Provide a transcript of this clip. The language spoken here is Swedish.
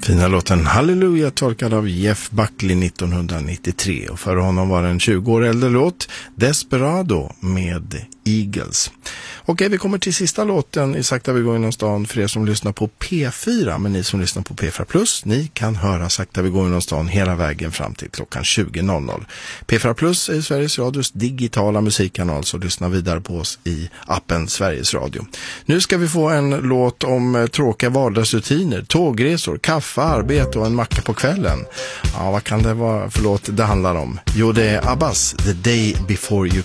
Fina låten Halleluja tolkad av Jeff Buckley 1993 och för honom var en 20 år äldre låt Desperado med Eagles. Okej, vi kommer till sista låten i Sakta vi går genom stan för er som lyssnar på P4, men ni som lyssnar på P4 Plus, ni kan höra Sakta vi går genom stan hela vägen fram till klockan 20.00. P4 Plus är Sveriges Radios digitala musikkanal, så lyssna vidare på oss i appen Sveriges Radio. Nu ska vi få en låt om tråkiga vardagsrutiner, tågresor, kaffe, arbete och en macka på kvällen. Ja, vad kan det vara för låt det handlar om? Jo, det är Abbas, The Day Before You